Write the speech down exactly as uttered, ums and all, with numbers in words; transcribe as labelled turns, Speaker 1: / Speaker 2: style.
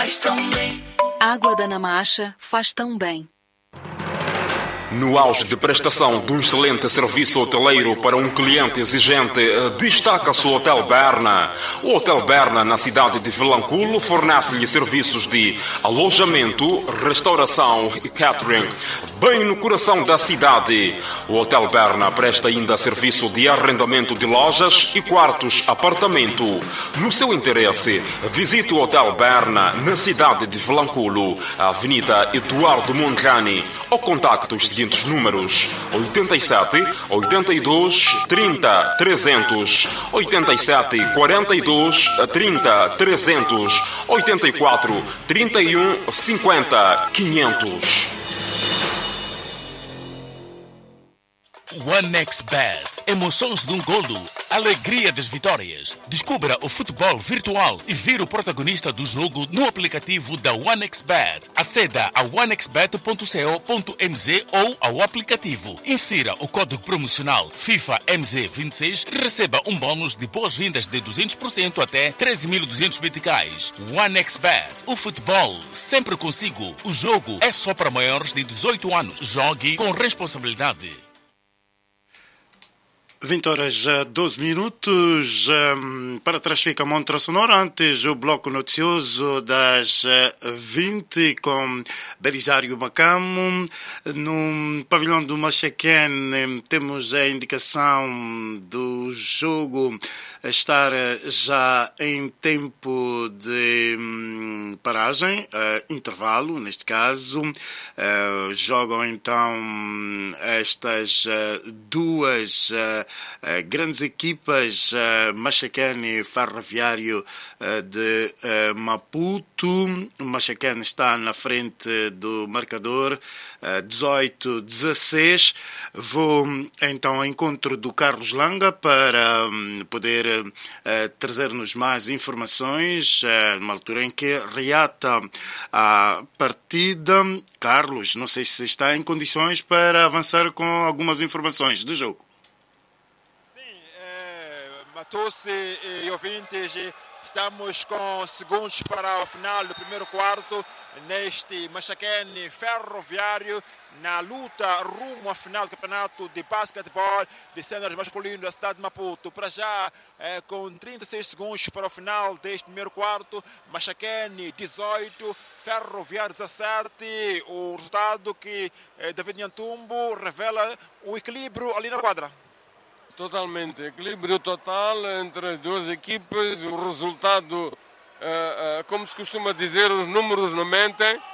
Speaker 1: Faz tão bem.
Speaker 2: Água da Namacha faz tão bem.
Speaker 3: No auge de prestação de um excelente serviço hoteleiro para um cliente exigente, destaca-se o Hotel Berna. O Hotel Berna, na cidade de Vilanculo, fornece-lhe serviços de alojamento, restauração e catering, bem no coração da cidade. O Hotel Berna presta ainda serviço de arrendamento de lojas e quartos apartamento. No seu interesse, visite o Hotel Berna, na cidade de Vilanculo, a Avenida Eduardo Mondlane, ou contacte os seguintes números: oitenta e sete, oitenta e dois, trinta, trezentos, oitenta e sete, quarenta e dois, trinta, trezentos, oitenta e quatro, trinta e um, cinquenta, quinhentos.
Speaker 4: OneXBet. Emoções de um golo. Alegria das vitórias. Descubra o futebol virtual e vire o protagonista do jogo no aplicativo da OneXBet. Aceda a one x bet ponto co ponto m z ou ao aplicativo. Insira o código promocional FIFA M Z vinte e seis e receba um bônus de boas-vindas de duzentos por cento até treze mil e duzentos meticais. OneXBet. O futebol sempre consigo. O jogo é só para maiores de dezoito anos. Jogue com responsabilidade.
Speaker 5: vinte horas doze minutos, para trás fica a montra sonora, antes o bloco noticioso das vinte com Belisário Macamo. No pavilhão do Machaquén temos a indicação do jogo estar já em tempo de paragem, intervalo neste caso. Jogam então estas duas Uh, grandes equipas, uh, Machaquén e Ferroviário uh, de uh, Maputo. O Machaquén está na frente do marcador, uh, dezoito a dezesseis. Vou então ao encontro do Carlos Langa para um, poder uh, trazer-nos mais informações, uh, numa altura em que reata a partida. Carlos, não sei se está em condições para avançar com algumas informações do jogo.
Speaker 6: Matos e ouvintes, estamos com segundos para o final do primeiro quarto neste Machaquén Ferroviário, na luta rumo à final do campeonato de basquetebol de sêniores masculino da cidade de Maputo. Para já, é, com trinta e seis segundos para o final deste primeiro quarto, Machaquén dezoito, Ferroviário dezassete. O resultado que é, David Nhantumbo revela o equilíbrio ali na quadra.
Speaker 7: Totalmente, equilíbrio total entre as duas equipes. O resultado, uh, uh, como se costuma dizer, os números não mentem.